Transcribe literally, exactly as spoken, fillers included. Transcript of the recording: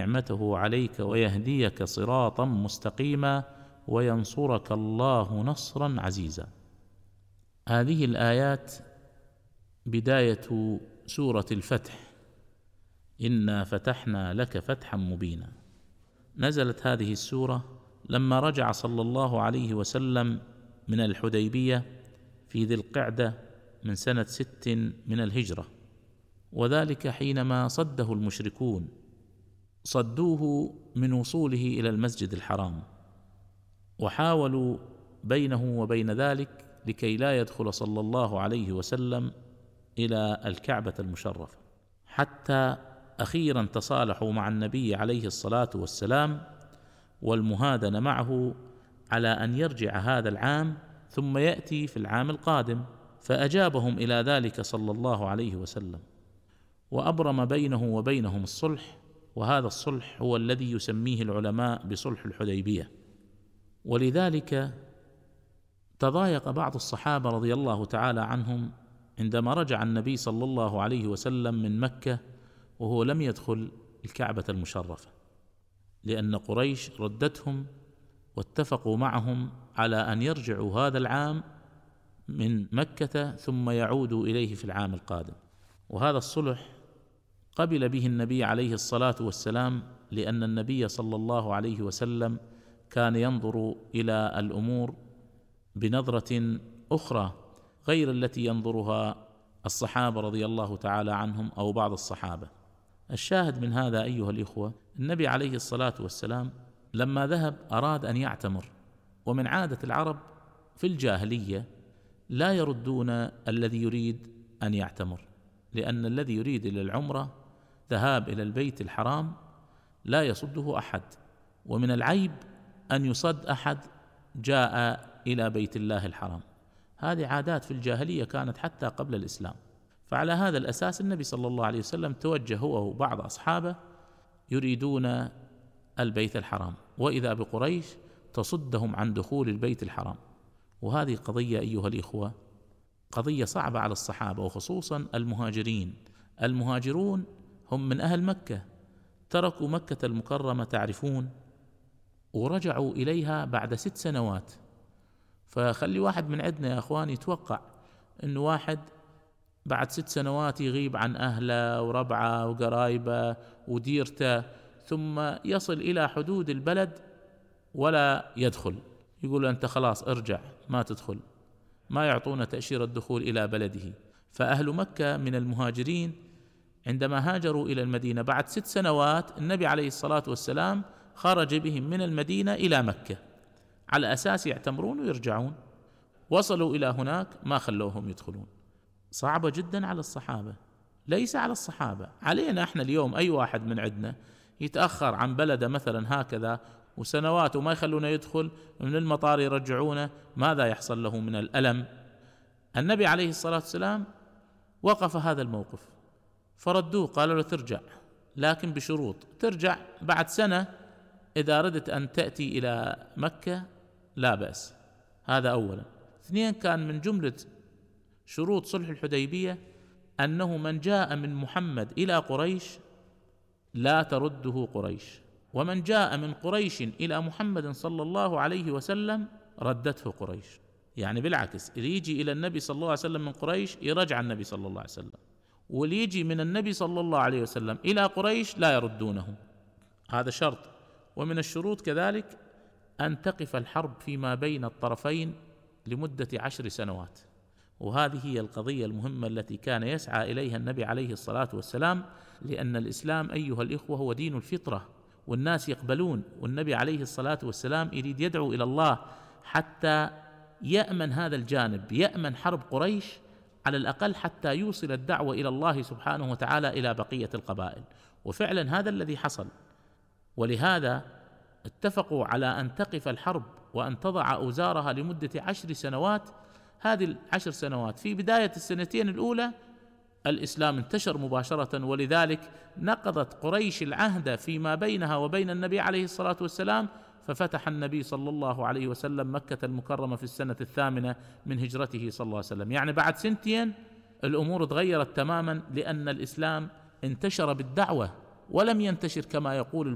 نعمته عليك ويهديك صراطا مستقيما وينصرك الله نصرا عزيزا. هذه الآيات بداية سورة الفتح، إنا فتحنا لك فتحا مبينا. نزلت هذه السورة لما رجع صلى الله عليه وسلم من الحديبية في ذي القعدة من سنة ست من الهجرة، وذلك حينما صده المشركون، صدوه من وصوله إلى المسجد الحرام، وحاولوا بينه وبين ذلك لكي لا يدخل صلى الله عليه وسلم إلى الكعبة المشرفة، حتى أخيرا تصالحوا مع النبي عليه الصلاة والسلام والمهادنة معه على أن يرجع هذا العام ثم يأتي في العام القادم، فأجابهم إلى ذلك صلى الله عليه وسلم، وأبرم بينه وبينهم الصلح، وهذا الصلح هو الذي يسميه العلماء بصلح الحديبية. ولذلك تضايق بعض الصحابة رضي الله تعالى عنهم عندما رجع النبي صلى الله عليه وسلم من مكة وهو لم يدخل الكعبة المشرفة، لأن قريش ردتهم واتفقوا معهم على أن يرجعوا هذا العام من مكة ثم يعودوا إليه في العام القادم. وهذا الصلح قبل به النبي عليه الصلاة والسلام، لأن النبي صلى الله عليه وسلم كان ينظر إلى الأمور بنظرة أخرى غير التي ينظرها الصحابة رضي الله تعالى عنهم أو بعض الصحابة. الشاهد من هذا أيها الإخوة، النبي عليه الصلاة والسلام لما ذهب أراد أن يعتمر، ومن عادة العرب في الجاهلية لا يردون الذي يريد أن يعتمر، لأن الذي يريد إلى العمرة ذهاب إلى البيت الحرام لا يصده أحد، ومن العيب أن يصد أحد جاء إلى بيت الله الحرام. هذه عادات في الجاهلية كانت حتى قبل الإسلام. فعلى هذا الأساس النبي صلى الله عليه وسلم توجه هو وبعض أصحابه يريدون البيت الحرام، وإذا بقريش تصدهم عن دخول البيت الحرام. وهذه قضية أيها الإخوة قضية صعبة على الصحابة، وخصوصا المهاجرين. المهاجرون هم من أهل مكة، تركوا مكة المكرمة تعرفون، ورجعوا إليها بعد ست سنوات. فخلي واحد من عندنا يا أخوان يتوقع أنه واحد بعد ست سنوات يغيب عن أهله وربعه وقرايبه وديرته، ثم يصل إلى حدود البلد ولا يدخل، يقول أنت خلاص ارجع ما تدخل، ما يعطون تأشيرة الدخول إلى بلده. فأهل مكة من المهاجرين عندما هاجروا إلى المدينة بعد ست سنوات، النبي عليه الصلاة والسلام خرج بهم من المدينة إلى مكة على أساس يعتمرون ويرجعون. وصلوا إلى هناك ما خلوهم يدخلون. صعبة جدا على الصحابة، ليس على الصحابة، علينا احنا اليوم. أي واحد من عندنا يتأخر عن بلده مثلا هكذا وسنوات وما يخلونه يدخل، من المطار يرجعونه، ماذا يحصل له من الألم؟ النبي عليه الصلاة والسلام وقف هذا الموقف، فردوه قالوا له ترجع، لكن بشروط، ترجع بعد سنة إذا ردت أن تأتي إلى مكة لا بأس. هذا أولا. اثنين، كان من جملة شروط صلح الحديبية أنه من جاء من محمد إلى قريش لا ترده قريش، ومن جاء من قريش إلى محمد صلى الله عليه وسلم ردته قريش. يعني بالعكس، اللي يجي إلى النبي صلى الله عليه وسلم من قريش يرجع النبي صلى الله عليه وسلم، واللي يجي من النبي صلى الله عليه وسلم إلى قريش لا يردونه. هذا شرط. ومن الشروط كذلك أن تقف الحرب فيما بين الطرفين لمدة عشر سنوات. وهذه هي القضية المهمة التي كان يسعى إليها النبي عليه الصلاة والسلام، لأن الإسلام أيها الإخوة هو دين الفطرة، والناس يقبلون، والنبي عليه الصلاة والسلام يريد يدعو إلى الله حتى يأمن هذا الجانب، يأمن حرب قريش على الأقل حتى يوصل الدعوة إلى الله سبحانه وتعالى إلى بقية القبائل. وفعلا هذا الذي حصل. ولهذا اتفقوا على أن تقف الحرب وأن تضع أوزارها لمدة عشر سنوات. هذه العشر سنوات في بداية السنتين الأولى الإسلام انتشر مباشرة، ولذلك نقضت قريش العهد فيما بينها وبين النبي عليه الصلاة والسلام، ففتح النبي صلى الله عليه وسلم مكة المكرمة في السنة الثامنة من هجرته صلى الله عليه وسلم. يعني بعد سنتين الأمور تغيرت تماما، لأن الإسلام انتشر بالدعوة ولم ينتشر كما يقول